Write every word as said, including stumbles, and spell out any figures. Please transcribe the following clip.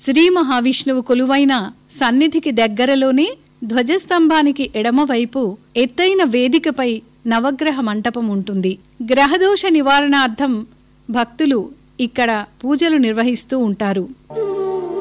శ్రీ మహావిష్ణువు కొలువైన సన్నిధికి దగ్గరలోనే ధ్వజస్తంభానికి ఎడమవైపు ఎత్తైన వేదికపై నవగ్రహ మంటపం ఉంటుంది. గ్రహదోష నివారణార్థం భక్తులు ఇక్కడ పూజలు నిర్వహిస్తూ ఉంటారు.